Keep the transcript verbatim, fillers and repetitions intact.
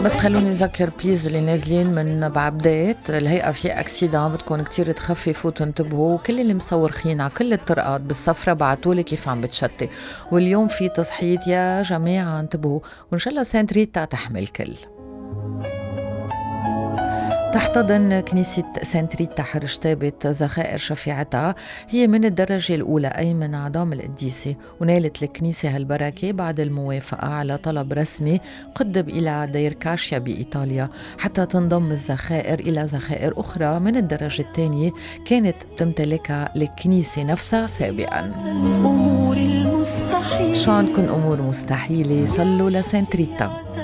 بس خلوني أذكر بليز اللي نازلين من بعبدات الهيئة في أكسيدان، بدكم كتير تخففوا وتنتبهوا. وكل اللي مصورخين على كل الطرقات بالصفرة بعتولي كيف عم بتشتي، واليوم في تصحيح يا جماعة، انتبهوا وإن شاء الله سانت ريتا تحمل كل. تحتضن كنيسة سانت ريتا حرشتابت ذخائر شفيعتها، هي من الدرجة الأولى أي من أعظام القديسة، ونالت الكنيسة هالبركة بعد الموافقة على طلب رسمي قدم إلى دير كاشيا بإيطاليا حتى تنضم الذخائر إلى ذخائر أخرى من الدرجة الثانية كانت تمتلكها الكنيسة نفسها سابقاً. أمور المستحيل، شو عندكن أمور مستحيلة؟ صلوا لسانت ريتا.